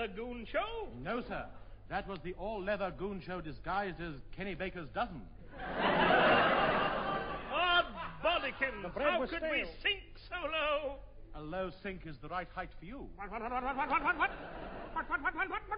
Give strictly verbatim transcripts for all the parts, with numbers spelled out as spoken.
all-leather goon show? No, sir. That was the all-leather goon show disguised as Kenny Baker's dozen. Oh, Bodikins, The bread how was could stale. we sink so low? A low sink is the right height for you. What, what, what, what, what, what, what, what? What, what, what, what, what, what,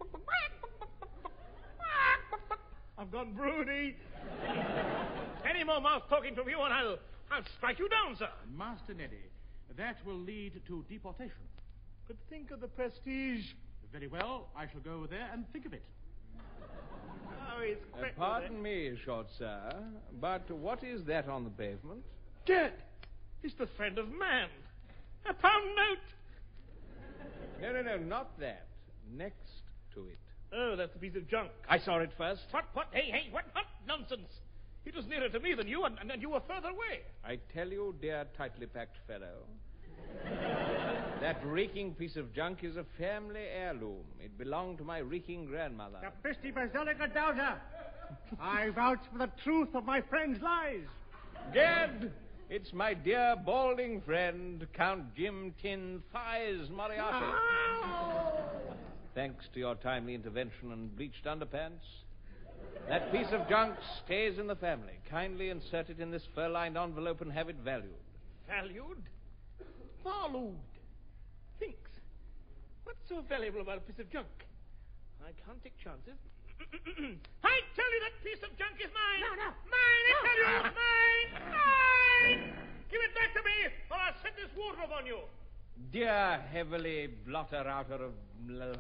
what? I've gone broody. Any more mouth talking from you and I'll, I'll strike you down, sir. Master Neddy, that will lead to deportation. But think of the prestige. Very well, I shall go there and think of it. Oh, he's Uh, quick with pardon it. me, short sir, but what is that on the pavement? Dead. It's the friend of man. A pound note. No, no, no, not that. Next to it. Oh, that's a piece of junk. I saw it first. What, what, hey, hey, what, what nonsense? It was nearer to me than you, and, and you were further away. I tell you, dear tightly packed fellow, that reeking piece of junk is a family heirloom. It belonged to my reeking grandmother. Capristi Basilica Dowser. I vouch for the truth of my friend's lies. Gad! It's my dear balding friend, Count Jim Tin Thighs Moriarty. Thanks to your timely intervention and bleached underpants, that piece of junk stays in the family. Kindly insert it in this fur-lined envelope and have it valued. Valued? Valued. Thinks. What's so valuable about a piece of junk? I can't take chances. I tell you that piece of junk is mine. No, no. Mine, I tell you. Mine. Mine. Give it back to me, or I'll set this wardrobe on you. Dear heavily blotter-outer of... Do it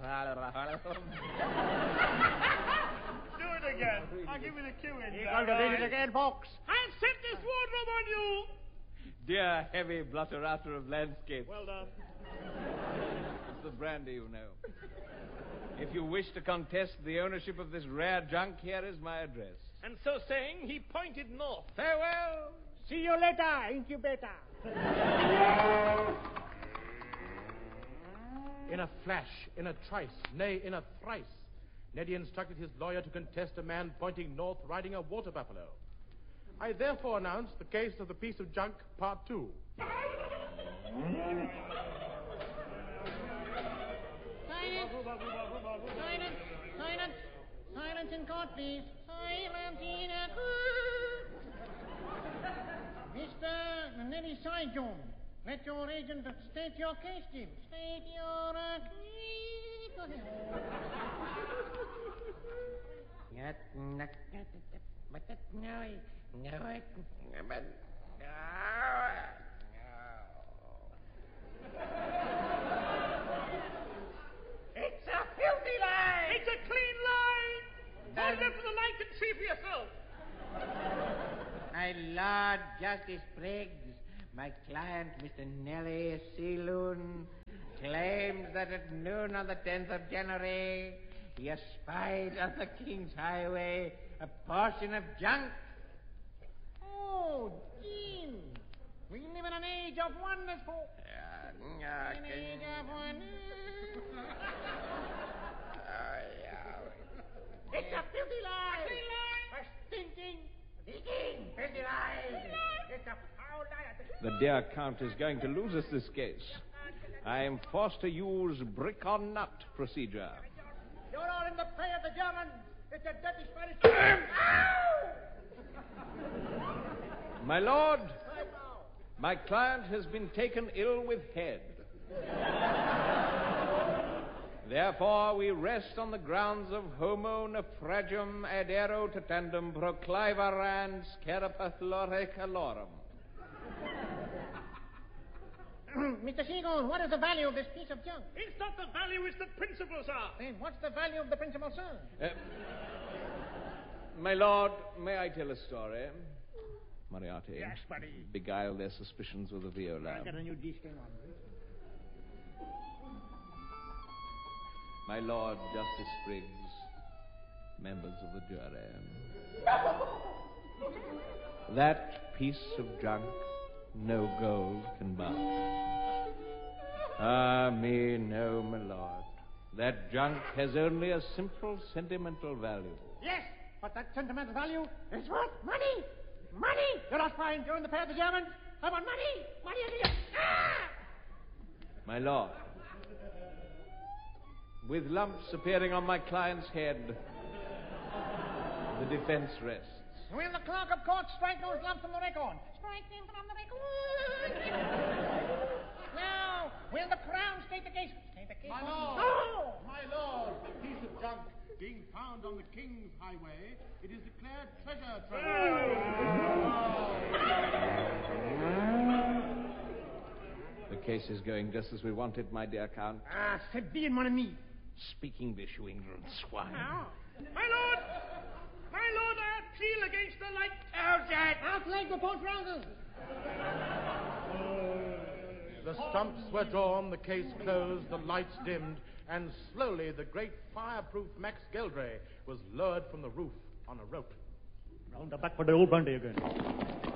again. I'll give you the cue in. You're going to read it again, folks. I'll set this wardrobe on you. Dear heavy blotter-outer of landscape. Well done. It's the brandy, you know. If you wish to contest the ownership of this rare junk, here is my address. And so saying, he pointed north. Farewell. See you later, incubator. In a flash, in a trice, nay, in a thrice, Neddy instructed his lawyer to contest a man pointing north riding a water buffalo. I therefore announce the case of the piece of junk, part two. Silence! Silence! Silence! Silence in court, please. Silence in a court. Mister Neddy Sijom, let your agent state your case, Jim. State your uh, case. Go ahead. But no, no, but It's a filthy lie! It's a clean lie! Hold it up to the light and see for yourself. my Lord Justice Briggs, my client, Mister Nellie Sealoon, claims that at noon on the tenth of January, he espied on the King's Highway a portion of junk. Oh, Jim. We live in an age of wonders, folks. Uh, no, An age of wonders. It's a filthy lie. Filthy lie. A stinking, leaking, filthy lie. It's a foul lie. The dear Count is going to lose us this case. I am forced to use brick on nut procedure. You're all in the pay of the Germans. It's a dirty Spanish... My lord, my client has been taken ill with head. Therefore, we rest on the grounds of homo naufragium adero tatandum proclivarans carapathulore calorum. Mister Seagoon, what is the value of this piece of junk? It's not the value, it's the principles are. Then what's the value of the principal, sir? Uh, my lord, may I tell a story? Moriarty. Yes, buddy. Beguile their suspicions with a viola. I got a new D-string on. My Lord Justice Briggs, members of the jury. That piece of junk no gold can buy. Ah, me no, my lord. That junk has only a simple sentimental value. Yes, but that sentimental value is worth money. Money! You're not fine. You're in the pay of the Germans. I want money. Money. Ah! My lord, With lumps appearing on my client's head, the defense rests. Will the clerk of court strike those lumps from the record? Strike them from the record. Now, will the Crown state the case? State the case. My lord! No! My lord! The piece of junk being found on the King's highway, it is declared treasure trove. The case is going just as we want it, my dear Count. Ah, c'est bien, mon ami. Speak English, you ignorant swine. Now, my lord! My lord, I appeal against the light. Oh, Jack! Outleg the post trousers. The stumps were drawn, the case closed, the lights dimmed, and slowly the great fireproof Max Geldray was lowered from the roof on a rope. Round the back for the old brandy again.